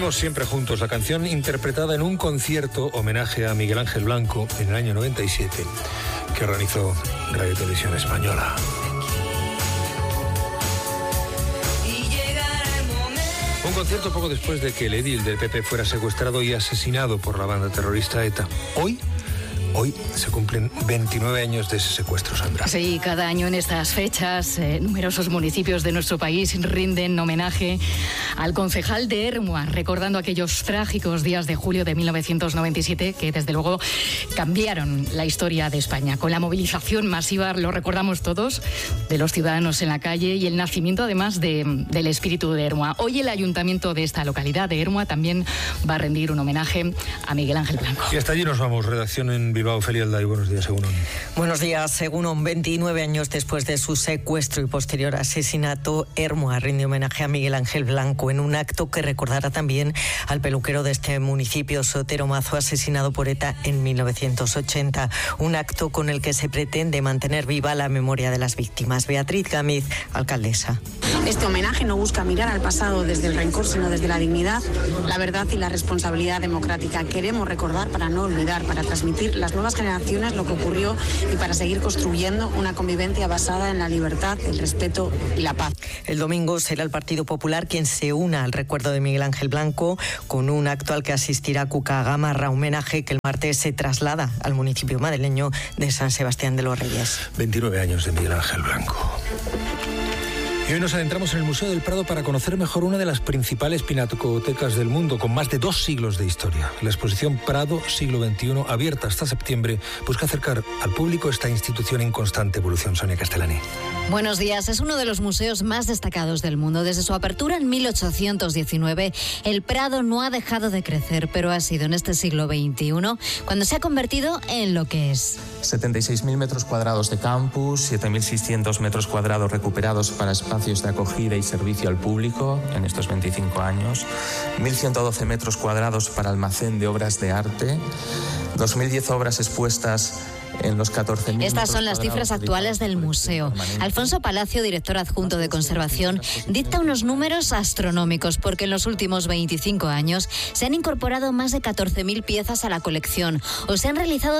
Vivimos siempre juntos, la canción interpretada en un concierto homenaje a Miguel Ángel Blanco en el año 97 que organizó Radio Televisión Española. Un concierto poco después de que el edil del PP fuera secuestrado y asesinado por la banda terrorista ETA. Hoy se cumplen 29 años de ese secuestro, Sandra. Sí, cada año en estas fechas, numerosos municipios de nuestro país rinden homenaje al concejal de Ermua, recordando aquellos trágicos días de julio de 1997 que, desde luego, cambiaron la historia de España. Con la movilización masiva, lo recordamos todos, de los ciudadanos en la calle y el nacimiento, además, del espíritu de Ermua. Hoy el ayuntamiento de esta localidad, de Ermua, también va a rendir un homenaje a Miguel Ángel Blanco. Y hasta allí nos vamos. Redacción en Bilbao. Feli Alday, buenos días, Egunon. Buenos días, Egunon. 29 años después de su secuestro y posterior asesinato, Ermua rinde homenaje a Miguel Ángel Blanco en un acto que recordará también al peluquero de este municipio, Sotero Mazo, asesinado por ETA en 1980. Un acto con el que se pretende mantener viva la memoria de las víctimas. Beatriz Gámez, alcaldesa. Este homenaje no busca mirar al pasado desde el rencor, sino desde la dignidad, la verdad y la responsabilidad democrática. Queremos recordar para no olvidar, para transmitir las nuevas generaciones lo que ocurrió y para seguir construyendo una convivencia basada en la libertad, el respeto y la paz. El domingo será el Partido Popular quien se una al recuerdo de Miguel Ángel Blanco con un acto al que asistirá Cuca Gamarra, homenaje que el martes se traslada al municipio madrileño de San Sebastián de los Reyes. 29 años de Miguel Ángel Blanco. Y hoy nos adentramos en el Museo del Prado para conocer mejor una de las principales pinacotecas del mundo, con más de 2 siglos de historia. La exposición Prado, siglo XXI, abierta hasta septiembre, busca acercar al público esta institución en constante evolución. Sonia Castellani. Buenos días. Es uno de los museos más destacados del mundo. Desde su apertura en 1819, el Prado no ha dejado de crecer, pero ha sido en este siglo XXI cuando se ha convertido en lo que es. 76.000 metros cuadrados de campus, 7.600 metros cuadrados recuperados para espacios de acogida y servicio al público en estos 25 años, 1.112 metros cuadrados para almacén de obras de arte, 2.010 obras expuestas en los 14.000. Estas son las cifras actuales del museo. Alfonso Palacio, director adjunto de conservación, dicta unos números astronómicos porque en los últimos 25 años se han incorporado más de 14.000 piezas a la colección o se han realizado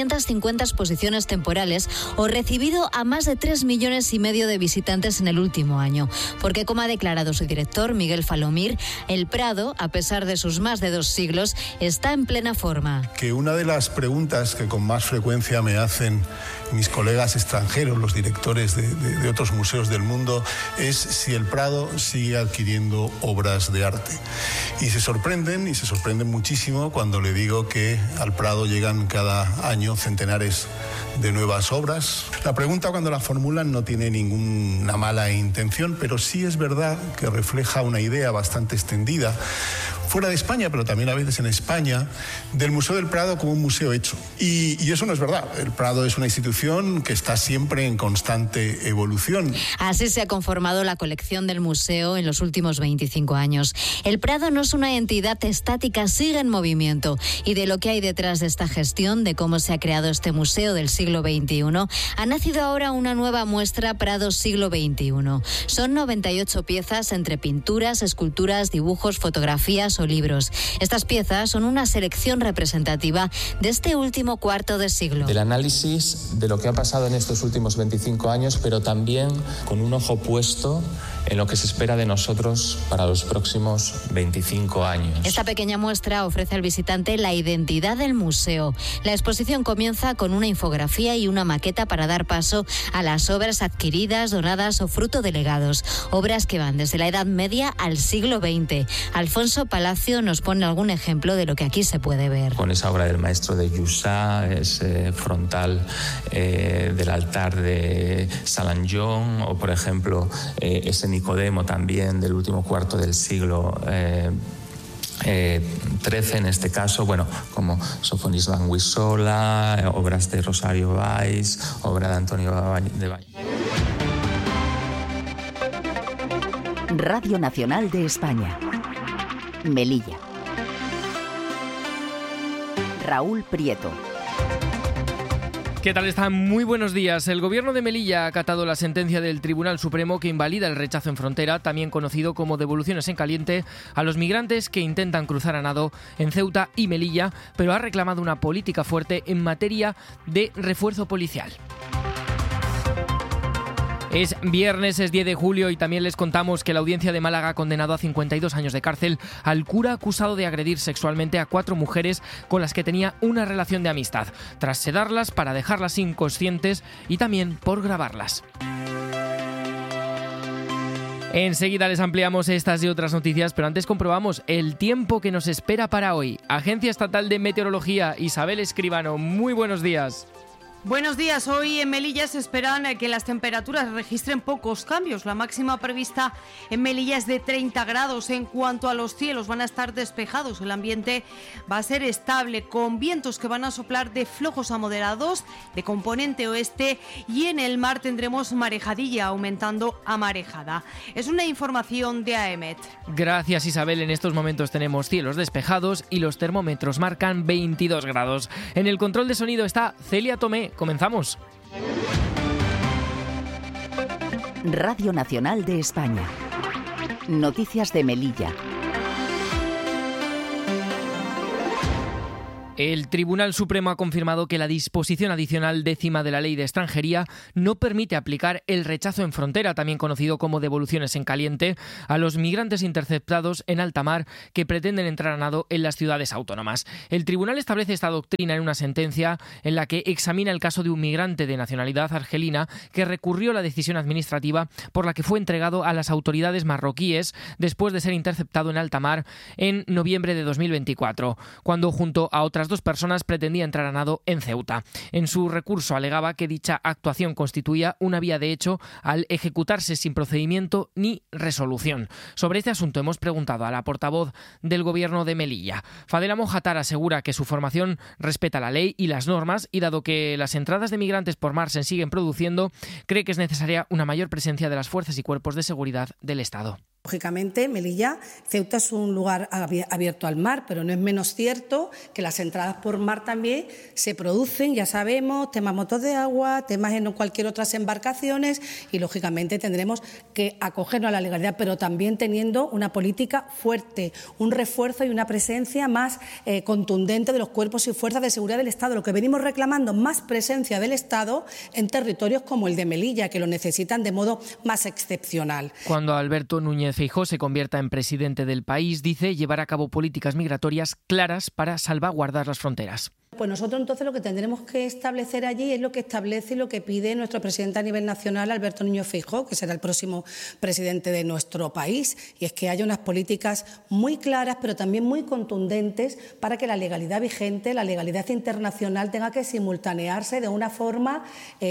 350 exposiciones temporales o recibido a más de 3,5 millones de visitantes en el último año. Porque, como ha declarado su director, Miguel Falomir, el Prado, a pesar de sus más de 2 siglos, está en plena forma. Que una de las preguntas que con más frecuencia me hacen mis colegas extranjeros, los directores de otros museos del mundo, es si el Prado sigue adquiriendo obras de arte. Y se sorprenden muchísimo cuando le digo que al Prado llegan cada año centenares de nuevas obras. La pregunta, cuando la formulan, no tiene ninguna mala intención, pero sí es verdad que refleja una idea bastante extendida fuera de España, pero también a veces en España, del Museo del Prado como un museo hecho. Y eso no es verdad. El Prado es una institución que está siempre en constante evolución. Así se ha conformado la colección del museo en los últimos 25 años. El Prado no es una entidad estática, sigue en movimiento. Y de lo que hay detrás de esta gestión, de cómo se ha creado este museo del siglo XXI, ha nacido ahora una nueva muestra Prado siglo XXI. Son 98 piezas entre pinturas, esculturas, dibujos, fotografías o libros. Estas piezas son una selección representativa de este último cuarto de siglo. Del análisis de lo que ha pasado en estos últimos 25 años, pero también con un ojo puesto en lo que se espera de nosotros para los próximos 25 años. Esta pequeña muestra ofrece al visitante la identidad del museo. La exposición comienza con una infografía y una maqueta para dar paso a las obras adquiridas, donadas o fruto de legados. Obras que van desde la Edad Media al siglo XX. Alfonso Palacio nos pone algún ejemplo de lo que aquí se puede ver. Con esa obra del maestro de Jussá, ese frontal del altar de Salanjón, o por ejemplo ese Nicodemo también del último cuarto del siglo XIII en este caso, bueno, como Sofonis Vanguisola, obras de Rosario Valls, obra de Antonio de Valle. Radio Nacional de España. Melilla. Raúl Prieto. ¿Qué tal están? Muy buenos días. El gobierno de Melilla ha acatado la sentencia del Tribunal Supremo que invalida el rechazo en frontera, también conocido como devoluciones en caliente, a los migrantes que intentan cruzar a nado en Ceuta y Melilla, pero ha reclamado una política fuerte en materia de refuerzo policial. Es viernes, es 10 de julio y también les contamos que la audiencia de Málaga ha condenado a 52 años de cárcel al cura acusado de agredir sexualmente a 4 mujeres con las que tenía una relación de amistad, tras sedarlas para dejarlas inconscientes y también por grabarlas. Enseguida les ampliamos estas y otras noticias, pero antes comprobamos el tiempo que nos espera para hoy. Agencia Estatal de Meteorología, Isabel Escribano, muy buenos días. Buenos días. Hoy en Melilla se esperan que las temperaturas registren pocos cambios. La máxima prevista en Melilla es de 30 grados. En cuanto a los cielos, van a estar despejados. El ambiente va a ser estable, con vientos que van a soplar de flojos a moderados, de componente oeste, y en el mar tendremos marejadilla, aumentando a marejada. Es una información de AEMET. Gracias, Isabel. En estos momentos tenemos cielos despejados y los termómetros marcan 22 grados. En el control de sonido está Celia Tomé. Comenzamos. Radio Nacional de España. Noticias de Melilla. El Tribunal Supremo ha confirmado que la disposición adicional 10ª de la Ley de Extranjería no permite aplicar el rechazo en frontera, también conocido como devoluciones en caliente, a los migrantes interceptados en alta mar que pretenden entrar a nado en las ciudades autónomas. El tribunal establece esta doctrina en una sentencia en la que examina el caso de un migrante de nacionalidad argelina que recurrió la decisión administrativa por la que fue entregado a las autoridades marroquíes después de ser interceptado en alta mar en noviembre de 2024, cuando junto a otras 2 personas pretendía entrar a nado en Ceuta. En su recurso alegaba que dicha actuación constituía una vía de hecho al ejecutarse sin procedimiento ni resolución. Sobre este asunto hemos preguntado a la portavoz del gobierno de Melilla. Fadela Mojatar asegura que su formación respeta la ley y las normas y, dado que las entradas de migrantes por mar se siguen produciendo, cree que es necesaria una mayor presencia de las fuerzas y cuerpos de seguridad del Estado. Lógicamente, Melilla, Ceuta es un lugar abierto al mar, pero no es menos cierto que las entradas por mar también se producen, ya sabemos, temas motos de agua, temas en cualquier otras embarcaciones, y lógicamente tendremos que acogernos a la legalidad, pero también teniendo una política fuerte, un refuerzo y una presencia más contundente de los cuerpos y fuerzas de seguridad del Estado. Lo que venimos reclamando, más presencia del Estado en territorios como el de Melilla, que lo necesitan de modo más excepcional. Cuando Alberto Núñez Feijóo se convierta en presidente del país, dice llevar a cabo políticas migratorias claras para salvaguardar las fronteras. Pues nosotros entonces lo que tendremos que establecer allí es lo que establece y lo que pide nuestro presidente a nivel nacional, Alberto Núñez Feijóo, que será el próximo presidente de nuestro país, y es que haya unas políticas muy claras pero también muy contundentes para que la legalidad vigente, la legalidad internacional, tenga que simultanearse de una forma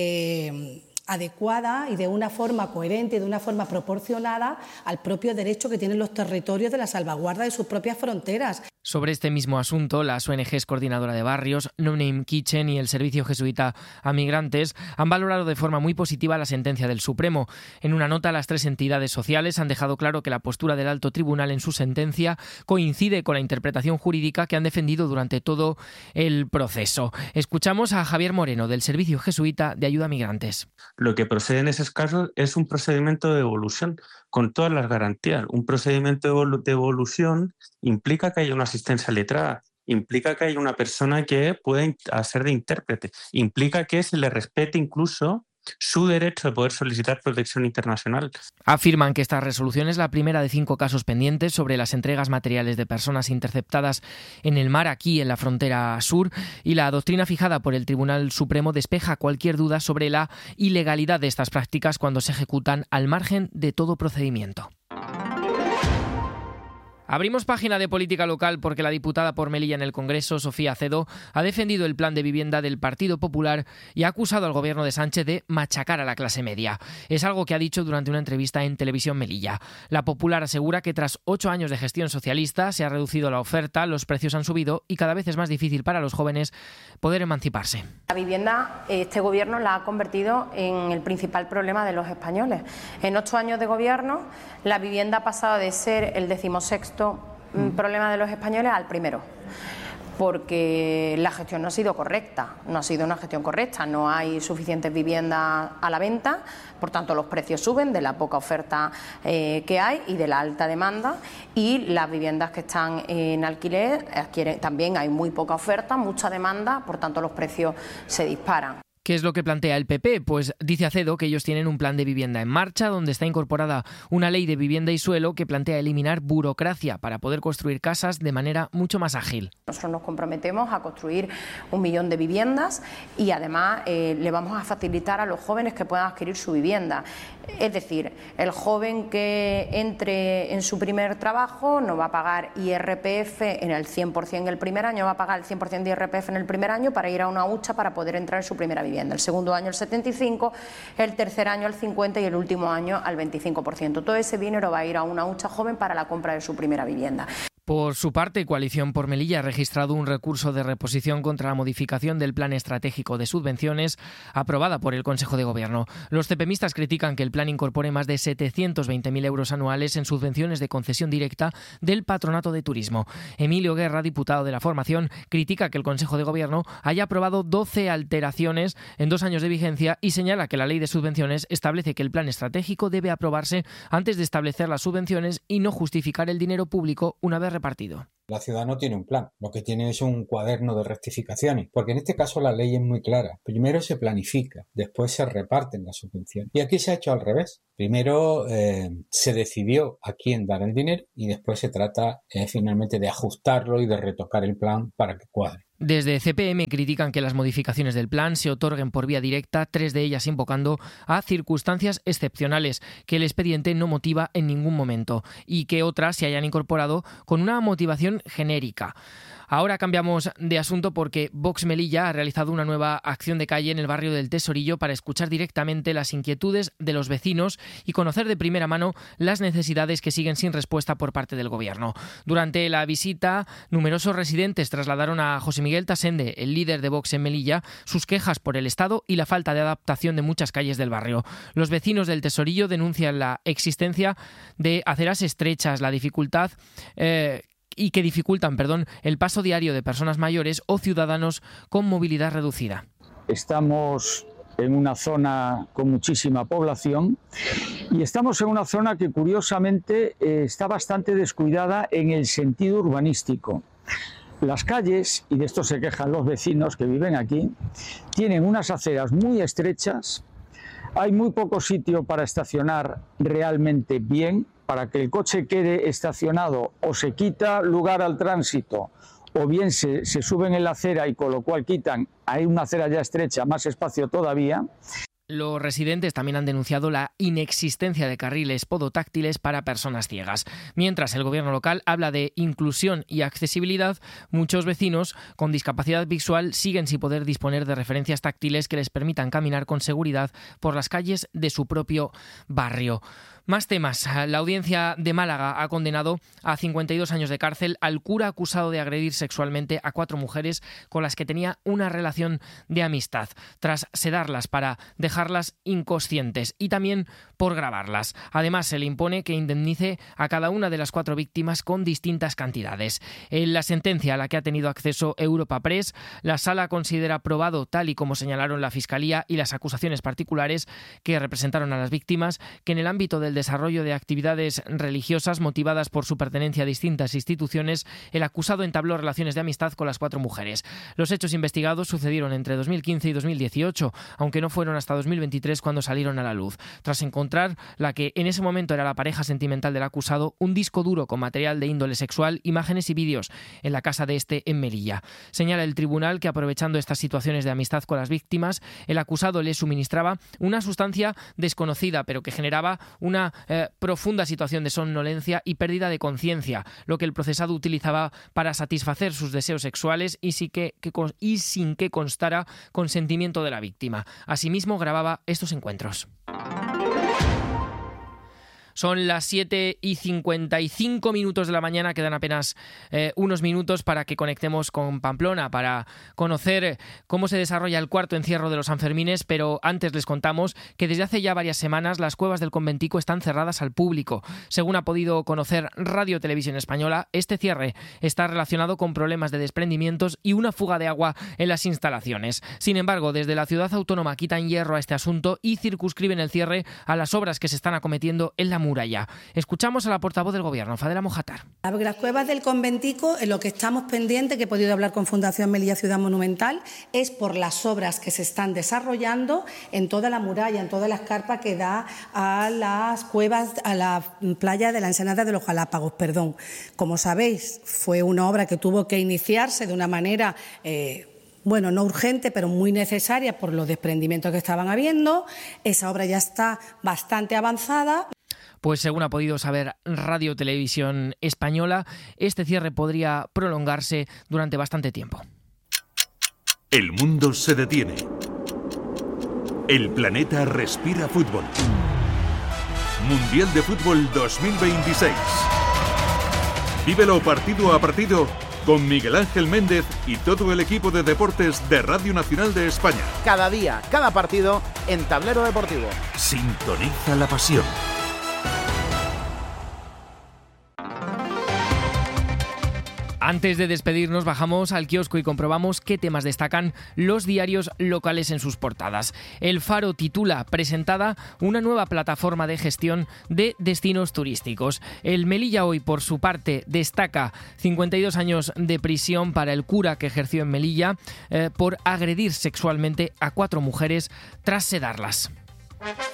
adecuada y de una forma coherente y de una forma proporcionada al propio derecho que tienen los territorios de la salvaguarda de sus propias fronteras. Sobre este mismo asunto, las ONGs Coordinadora de Barrios, No Name Kitchen y el Servicio Jesuita a Migrantes han valorado de forma muy positiva la sentencia del Supremo. En una nota, las 3 entidades sociales han dejado claro que la postura del Alto Tribunal en su sentencia coincide con la interpretación jurídica que han defendido durante todo el proceso. Escuchamos a Javier Moreno, del Servicio Jesuita de Ayuda a Migrantes. Lo que procede en esos casos es un procedimiento de devolución con todas las garantías. Un procedimiento de devolución implica que haya una asistencia letrada, implica que haya una persona que pueda hacer de intérprete, implica que se le respete incluso su derecho de poder solicitar protección internacional. Afirman que esta resolución es la primera de 5 casos pendientes sobre las entregas materiales de personas interceptadas en el mar aquí en la frontera sur, y la doctrina fijada por el Tribunal Supremo despeja cualquier duda sobre la ilegalidad de estas prácticas cuando se ejecutan al margen de todo procedimiento. Abrimos página de política local porque la diputada por Melilla en el Congreso, Sofía Acedo, ha defendido el plan de vivienda del Partido Popular y ha acusado al gobierno de Sánchez de machacar a la clase media. Es algo que ha dicho durante una entrevista en Televisión Melilla. La Popular asegura que tras 8 años de gestión socialista se ha reducido la oferta, los precios han subido y cada vez es más difícil para los jóvenes poder emanciparse. La vivienda, este gobierno la ha convertido en el principal problema de los españoles. En 8 años de gobierno, la vivienda ha pasado de ser el 16º problema de los españoles al primero. porque la gestión no ha sido correcta, no ha sido una gestión correcta, no hay suficientes viviendas a la venta, por tanto los precios suben de la poca oferta que hay y de la alta demanda, y las viviendas que están en alquiler también hay muy poca oferta, mucha demanda, por tanto los precios se disparan. ¿Qué es lo que plantea el PP? Pues dice Acedo que ellos tienen un plan de vivienda en marcha donde está incorporada una ley de vivienda y suelo que plantea eliminar burocracia para poder construir casas de manera mucho más ágil. Nosotros nos comprometemos a construir 1 millón de viviendas y además le vamos a facilitar a los jóvenes que puedan adquirir su vivienda. Es decir, el joven que entre en su primer trabajo no va a pagar IRPF en el 100% el primer año, va a pagar el 100% de IRPF en el primer año para ir a una hucha para poder entrar en su primera vivienda. El segundo año el 75%, el tercer año el 50% y el último año al 25%. Todo ese dinero va a ir a una hucha joven para la compra de su primera vivienda. Por su parte, Coalición por Melilla ha registrado un recurso de reposición contra la modificación del Plan Estratégico de Subvenciones aprobada por el Consejo de Gobierno. Los CPMistas critican que el plan incorpore más de 720.000 euros anuales en subvenciones de concesión directa del Patronato de Turismo. Emilio Guerra, diputado de la formación, critica que el Consejo de Gobierno haya aprobado 12 alteraciones en 2 años de vigencia y señala que la Ley de Subvenciones establece que el plan estratégico debe aprobarse antes de establecer las subvenciones y no justificar el dinero público una vez repartido. La ciudad no tiene un plan, lo que tiene es un cuaderno de rectificaciones, porque en este caso la ley es muy clara. Primero se planifica, después se reparten las subvenciones. Y aquí se ha hecho al revés. Primero se decidió a quién dar el dinero y después se trata finalmente de ajustarlo y de retocar el plan para que cuadre. Desde CPM critican que las modificaciones del plan se otorguen por vía directa, 3 de ellas invocando a circunstancias excepcionales que el expediente no motiva en ningún momento y que otras se hayan incorporado con una motivación genérica. Ahora cambiamos de asunto porque Vox Melilla ha realizado una nueva acción de calle en el barrio del Tesorillo para escuchar directamente las inquietudes de los vecinos y conocer de primera mano las necesidades que siguen sin respuesta por parte del Gobierno. Durante la visita, numerosos residentes trasladaron a José Miguel Tasende, el líder de Vox en Melilla, sus quejas por el estado y la falta de adaptación de muchas calles del barrio. Los vecinos del Tesorillo denuncian la existencia de aceras estrechas, la dificultad y que dificultan, el paso diario de personas mayores o ciudadanos con movilidad reducida. Estamos en una zona con muchísima población y estamos en una zona que curiosamente está bastante descuidada en el sentido urbanístico. Las calles, y de esto se quejan los vecinos que viven aquí, tienen unas aceras muy estrechas, hay muy poco sitio para estacionar realmente bien. Para que el coche quede estacionado o se quita lugar al tránsito o bien se suben en la acera y con lo cual quitan, hay una acera ya estrecha, más espacio todavía. Los residentes también han denunciado la inexistencia de carriles podotáctiles para personas ciegas. Mientras el gobierno local habla de inclusión y accesibilidad, muchos vecinos con discapacidad visual siguen sin poder disponer de referencias táctiles que les permitan caminar con seguridad por las calles de su propio barrio. Más temas. La audiencia de Málaga ha condenado a 52 años de cárcel al cura acusado de agredir sexualmente a 4 mujeres con las que tenía una relación de amistad, tras sedarlas para dejarlas inconscientes y también por grabarlas. Además, se le impone que indemnice a cada una de las 4 víctimas con distintas cantidades. En la sentencia a la que ha tenido acceso Europa Press, la Sala considera probado, tal y como señalaron la Fiscalía y las acusaciones particulares que representaron a las víctimas, que en el ámbito del desarrollo de actividades religiosas motivadas por su pertenencia a distintas instituciones, el acusado entabló relaciones de amistad con las 4 mujeres. Los hechos investigados sucedieron entre 2015 y 2018, aunque no fueron hasta 2023 cuando salieron a la luz, tras encontrar la que en ese momento era la pareja sentimental del acusado un disco duro con material de índole sexual, imágenes y vídeos en la casa de este en Melilla. Señala el tribunal que, aprovechando estas situaciones de amistad con las víctimas, el acusado le suministraba una sustancia desconocida, pero que generaba una profunda situación de somnolencia y pérdida de conciencia, lo que el procesado utilizaba para satisfacer sus deseos sexuales y sin que constara consentimiento de la víctima. Asimismo, grababa estos encuentros. Son las 7:55 de la mañana, quedan apenas unos minutos para que conectemos con Pamplona, para conocer cómo se desarrolla el cuarto encierro de los Sanfermines, pero antes les contamos que desde hace ya varias semanas las cuevas del Conventico están cerradas al público. Según ha podido conocer Radio Televisión Española, este cierre está relacionado con problemas de desprendimientos y una fuga de agua en las instalaciones. Sin embargo, desde la ciudad autónoma quitan hierro a este asunto y circunscriben el cierre a las obras que se están acometiendo en la muralla. Escuchamos a la portavoz del Gobierno, Fadela Mojátar. Las cuevas del Conventico, en lo que estamos pendientes, que he podido hablar con Fundación Melilla Ciudad Monumental, es por las obras que se están desarrollando en toda la muralla, en toda la escarpa que da a las cuevas, a la playa de la Ensenada de los Galápagos, perdón. Como sabéis, fue una obra que tuvo que iniciarse de una manera no urgente, pero muy necesaria por los desprendimientos que estaban habiendo. Esa obra ya está bastante avanzada. Pues según ha podido saber Radio Televisión Española, este cierre podría prolongarse durante bastante tiempo. El mundo se detiene. El planeta respira fútbol. Mundial de Fútbol 2026. Vívelo partido a partido con Miguel Ángel Méndez y todo el equipo de deportes de Radio Nacional de España. Cada día, cada partido en Tablero Deportivo. Sintoniza la pasión. Antes de despedirnos, bajamos al kiosco y comprobamos qué temas destacan los diarios locales en sus portadas. El Faro titula: presentada una nueva plataforma de gestión de destinos turísticos. El Melilla Hoy, por su parte, destaca 52 años de prisión para el cura que ejerció en Melilla por agredir sexualmente a 4 mujeres tras sedarlas.